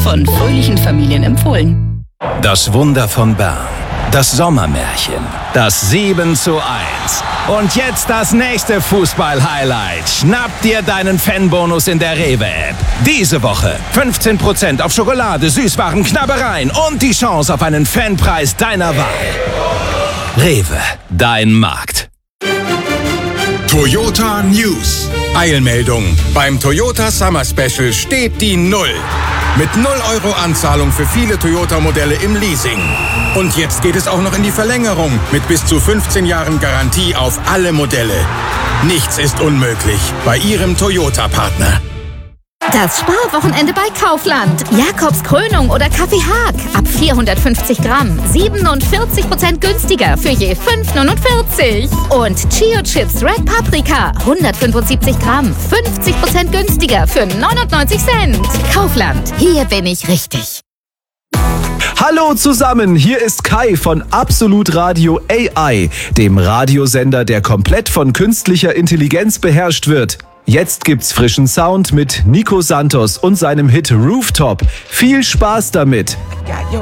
von fröhlichen Familien empfohlen. Das Wunder von Bern. Das Sommermärchen. Das 7:1. Und jetzt das nächste Fußball-Highlight. Schnapp dir deinen Fanbonus in der Rewe-App. Diese Woche 15% auf Schokolade, Süßwaren, Knabbereien und die Chance auf einen Fanpreis deiner Wahl. Rewe, dein Markt. Toyota News. Eilmeldung. Beim Toyota Summer Special steht die Null. Mit 0 € Anzahlung für viele Toyota-Modelle im Leasing. Und jetzt geht es auch noch in die Verlängerung mit bis zu 15 Jahren Garantie auf alle Modelle. Nichts ist unmöglich bei Ihrem Toyota-Partner. Das Sparwochenende bei Kaufland. Jakobs Krönung oder Kaffee Haag. Ab 450 Gramm. 47% günstiger für je 5,49. Und Chio Chips Red Paprika. 175 Gramm. 50% günstiger für 99 Cent. Kaufland. Hier bin ich richtig. Hallo zusammen, hier ist Kai von Absolut Radio AI, dem Radiosender, der komplett von künstlicher Intelligenz beherrscht wird. Jetzt gibt's frischen Sound mit Nico Santos und seinem Hit Rooftop. Viel Spaß damit! Got